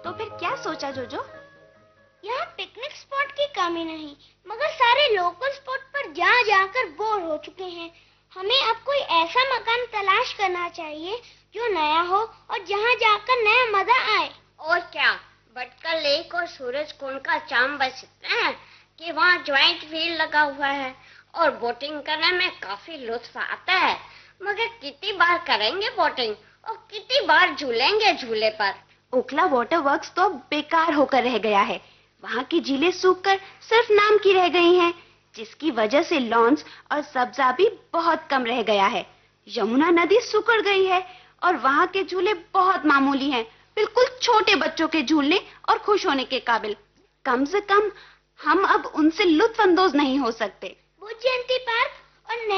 तो फिर क्या सोचा जोजो? यहाँ पिकनिक स्पॉट की कमी नहीं, मगर सारे लोकल स्पॉट पर जा जाकर बोर हो चुके हैं। हमें अब कोई ऐसा मकान तलाश करना चाहिए जो नया हो और जहाँ जाकर नया मजा आए। और क्या, भटकल लेक और सूरज कुंड का चार्म बस इतना है कि वहाँ ज्वाइंट व्हील लगा हुआ है और बोटिंग करने में काफी लुत्फ आता है। मगर कितनी बार करेंगे बोटिंग और कितनी बार झूलेंगे झूले पर। ओखला वाटर वर्क्स तो अब बेकार होकर रह गया है। वहाँ की झीलें सूखकर सिर्फ नाम की रह गई हैं, जिसकी वजह से लॉन्स और सब्जा भी बहुत कम रह गया है। यमुना नदी सिकुड़ गई है और वहाँ के झूले बहुत मामूली हैं, बिल्कुल छोटे बच्चों के झूलने और खुश होने के काबिल। कम से कम हम अब उनसे लुत्फ अंदोज नहीं हो सकते। वो जयंती पार्क और